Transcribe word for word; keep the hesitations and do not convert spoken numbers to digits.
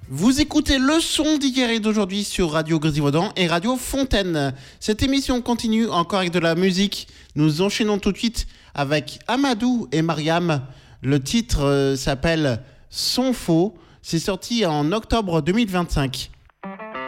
Vous écoutez le son d'hier et d'aujourd'hui sur Radio Grésilvaudan et Radio Fontaine. Cette émission continue encore avec de la musique. Nous enchaînons tout de suite avec Amadou et Mariam. Le titre euh, s'appelle Son Faux. C'est sorti en octobre deux mille vingt-cinq.